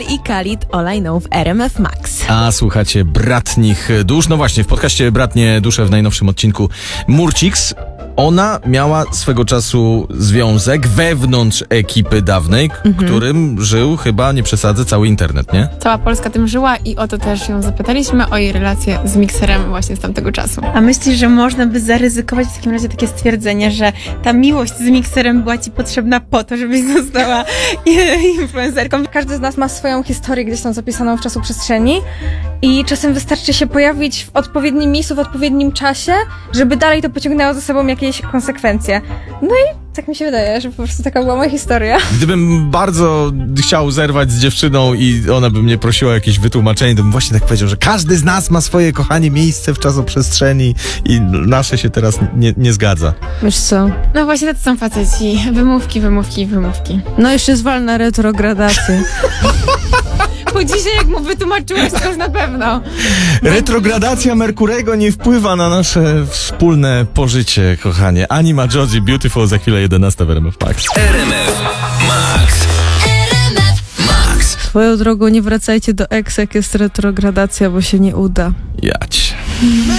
i Khalid All I Know w RMF Max. A słuchacie Bratnich Dusz. No właśnie, w podcaście Bratnie Dusze w najnowszym odcinku Murciks. Ona miała swego czasu związek wewnątrz ekipy dawnej, którym żył, chyba nie przesadzę, cały internet, nie? Cała Polska tym żyła i o to też ją zapytaliśmy, o jej relację z mikserem właśnie z tamtego czasu. A myślisz, że można by zaryzykować w takim razie takie stwierdzenie, że ta miłość z mikserem była ci potrzebna po to, żebyś została influencerką? Każdy z nas ma swoją historię gdzieś tam zapisaną w czasoprzestrzeni i czasem wystarczy się pojawić w odpowiednim miejscu, w odpowiednim czasie, żeby dalej to pociągnęło za sobą jakieś konsekwencje. No i tak mi się wydaje, że po prostu taka była moja historia. Gdybym bardzo chciał zerwać z dziewczyną i ona by mnie prosiła o jakieś wytłumaczenie, to bym właśnie tak powiedział, że każdy z nas ma swoje, kochanie, miejsce w czasoprzestrzeni i nasze się teraz nie zgadza. Wiesz co? No właśnie tacy są faceci. Wymówki. No jeszcze zwal na retrogradację. Po dzisiaj jak mu wytłumaczyłeś, to już na pewno. Retrogradacja Merkurego nie wpływa na nasze wspólne pożycie, kochanie. Anima Joji, Beautiful, za chwilę 11 w RMF Max. RMF Max. Swoją drogą nie wracajcie do ex, jak jest retrogradacja, bo się nie uda. Jać.